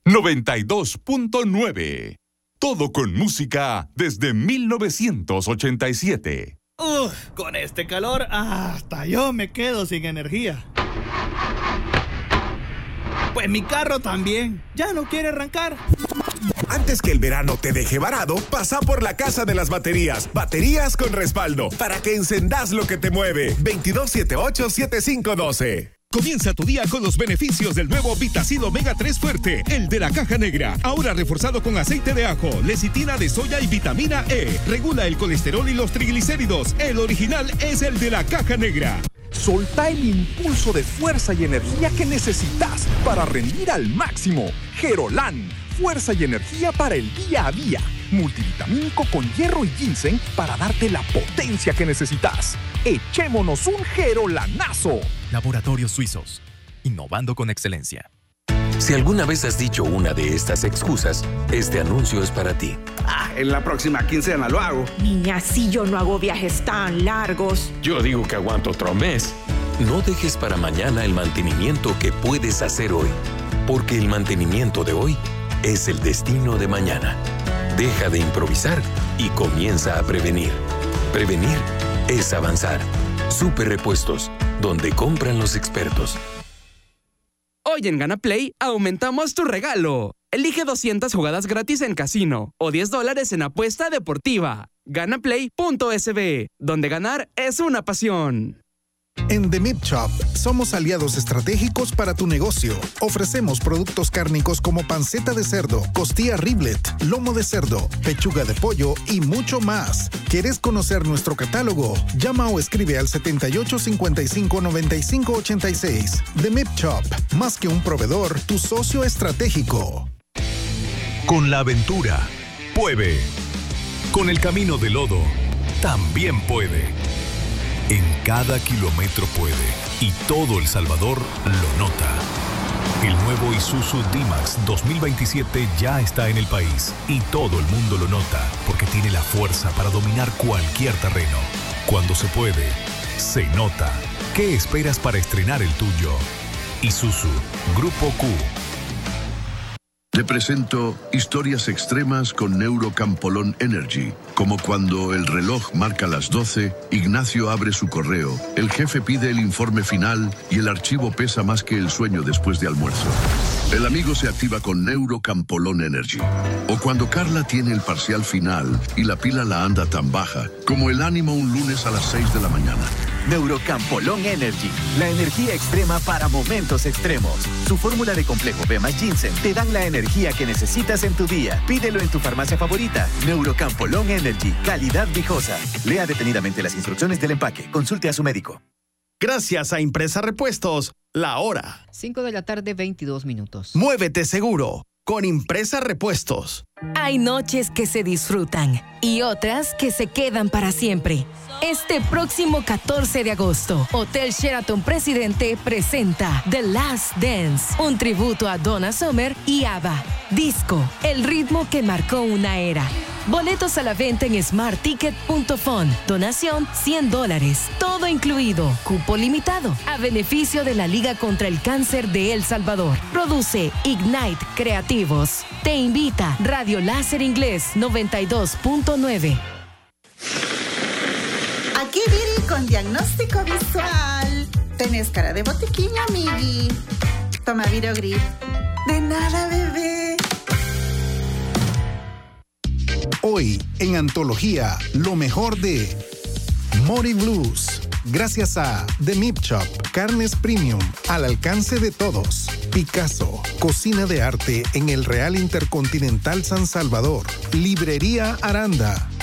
92.9. Todo con música desde 1987. Con este calor, hasta yo me quedo sin energía. Pues mi carro también, ya no quiere arrancar. Antes que el verano te deje varado, pasa por la Casa de las Baterías. Baterías con respaldo, para que encendas lo que te mueve. 2278-7512. Comienza tu día con los beneficios del nuevo Vitacil Omega 3 Fuerte, el de la caja negra. Ahora reforzado con aceite de ajo, lecitina de soya y vitamina E. Regula el colesterol y los triglicéridos. El original es el de la caja negra. Solta el impulso de fuerza y energía que necesitas para rendir al máximo. Gerolán, fuerza y energía para el día a día. Multivitamínico con hierro y ginseng para darte la potencia que necesitas. Echémonos un gerolanazo. Laboratorios Suizos, innovando con excelencia. Si alguna vez has dicho una de estas excusas, este anuncio es para ti. En la próxima quincena lo hago. Niña, si yo no hago viajes tan largos. Yo digo que aguanto otro mes. No dejes para mañana el mantenimiento que puedes hacer hoy, porque el mantenimiento de hoy es el destino de mañana. Deja de improvisar y comienza a prevenir. Prevenir es avanzar. Super Repuestos, donde compran los expertos. Hoy en GanaPlay aumentamos tu regalo. Elige 200 jugadas gratis en casino o $10 en apuesta deportiva. GanaPlay.sb, donde ganar es una pasión. En The Meat Shop somos aliados estratégicos para tu negocio. Ofrecemos productos cárnicos como panceta de cerdo, costilla riblet, lomo de cerdo, pechuga de pollo y mucho más. ¿Quieres conocer nuestro catálogo? Llama o escribe al 7855-9586. The Meat Shop, más que un proveedor, tu socio estratégico. Con la aventura, puede. Con el camino de lodo, también puede. En cada kilómetro puede, y todo El Salvador lo nota. El nuevo Isuzu D-Max 2027 ya está en el país, y todo el mundo lo nota, porque tiene la fuerza para dominar cualquier terreno. Cuando se puede, se nota. ¿Qué esperas para estrenar el tuyo? Isuzu, Grupo Q. Le presento historias extremas con Neurocampolón Energy. Como cuando el reloj marca las 12, Ignacio abre su correo, el jefe pide el informe final y el archivo pesa más que el sueño después de almuerzo. El amigo se activa con Neurocampolón Energy. O cuando Carla tiene el parcial final y la pila la anda tan baja como el ánimo un lunes a las 6 de la mañana. Neurocampolón Energy, la energía extrema para momentos extremos. Su fórmula de complejo B más ginseng te dan la energía que necesitas en tu día. Pídelo en tu farmacia favorita. Neurocampolón Energy, calidad viejosa. Lea detenidamente las instrucciones del empaque. Consulte a su médico. Gracias a Impresa Repuestos, la hora. 5:22 p.m. Muévete seguro con Impresa Repuestos. Hay noches que se disfrutan y otras que se quedan para siempre. Este próximo 14 de agosto, Hotel Sheraton Presidente presenta The Last Dance, un tributo a Donna Summer y ABBA. Disco, el ritmo que marcó una era. Boletos a la venta en smartticket.fun. Donación $100. Todo incluido. Cupo limitado. A beneficio de la Liga contra el Cáncer de El Salvador. Produce Ignite Creativos. Te invita Radio Láser Inglés 92.9. Aquí Viri con diagnóstico visual. Tenés cara de botiquín, amigui. Toma Virogrip. De nada, bebé. Hoy, en Antología, lo mejor de Mori Blues. Gracias a The Meat Shop, carnes premium, al alcance de todos. Picasso, cocina de arte en el Real Intercontinental San Salvador. Librería Aranda.